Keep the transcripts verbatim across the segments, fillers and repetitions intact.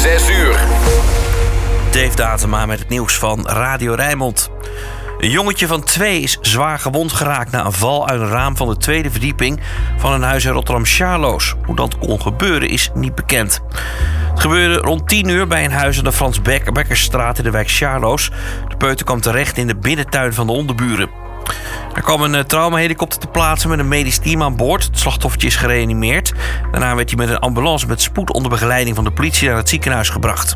zes uur. Dave Datema met het nieuws van Radio Rijnmond. Een jongetje van twee is zwaar gewond geraakt na een val uit een raam van de tweede verdieping van een huis in Rotterdam-Charloes. Hoe dat kon gebeuren is niet bekend. Het gebeurde rond tien uur bij een huis aan de Frans Bek- Bekkersstraat in de wijk Charloes. De peuter kwam terecht in de binnentuin van de onderburen. Er kwam een traumahelikopter te plaatsen met een medisch team aan boord. Het slachtoffertje is gereanimeerd. Daarna werd hij met een ambulance met spoed onder begeleiding van de politie naar het ziekenhuis gebracht.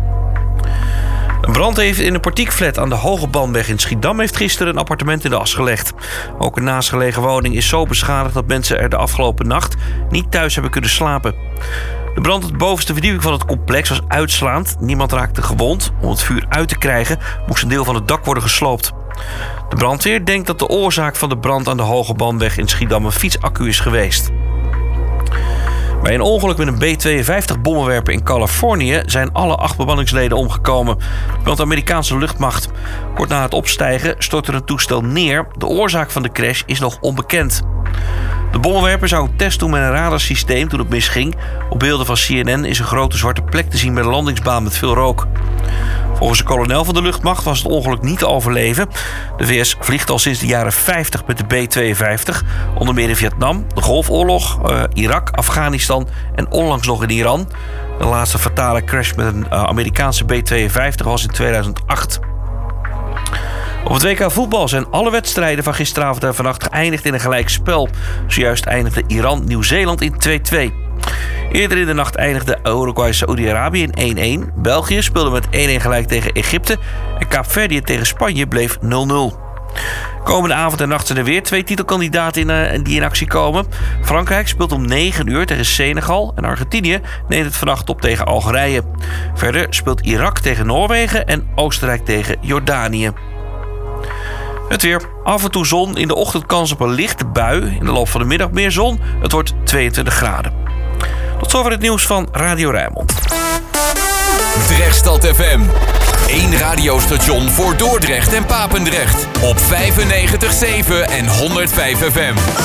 Een brand heeft in een portiekflat aan de Hogebandweg in Schiedam heeft gisteren een appartement in de as gelegd. Ook een naastgelegen woning is zo beschadigd dat mensen er de afgelopen nacht niet thuis hebben kunnen slapen. De brand op de bovenste verdieping van het complex was uitslaand. Niemand raakte gewond. Om het vuur uit te krijgen moest een deel van het dak worden gesloopt. De brandweer denkt dat de oorzaak van de brand aan de Hogebandweg in Schiedam een fietsaccu is geweest. Bij een ongeluk met een B tweeënvijftig-bommenwerper in Californië zijn alle acht bemanningsleden omgekomen. Want de Amerikaanse luchtmacht. Kort na het opstijgen stortte er een toestel neer. De oorzaak van de crash is nog onbekend. De bommenwerper zou een test doen met een radarsysteem toen het misging. Op beelden van C N N is een grote zwarte plek te zien bij de landingsbaan met veel rook. Volgens de kolonel van de luchtmacht was het ongeluk niet te overleven. De V S vliegt al sinds de jaren vijftig met de B tweeënvijftig. Onder meer in Vietnam, de Golfoorlog, uh, Irak, Afghanistan en onlangs nog in Iran. De laatste fatale crash met een uh, Amerikaanse B tweeënvijftig was in tweeduizend acht. Op het W K voetbal zijn alle wedstrijden van gisteravond en vannacht geëindigd in een gelijkspel. Zojuist eindigde Iran-Nieuw-Zeeland in twee-twee. Eerder in de nacht eindigde Uruguay-Saoedi-Arabië in één-één. België speelde met één-één gelijk tegen Egypte. En Kaapverdië tegen Spanje bleef nul nul. Komende avond en nacht zijn er weer twee titelkandidaten in, uh, die in actie komen. Frankrijk speelt om negen uur tegen Senegal. En Argentinië neemt het vannacht op tegen Algerije. Verder speelt Irak tegen Noorwegen en Oostenrijk tegen Jordanië. Het weer. Af en toe zon. In de ochtend kans op een lichte bui. In de loop van de middag meer zon. Het wordt tweeëntwintig graden. Tot zover het nieuws van Radio Rijnmond. Drechtstad F M. Eén radiostation voor Dordrecht en Papendrecht. Op vijfennegentig komma zeven en honderdvijf F M.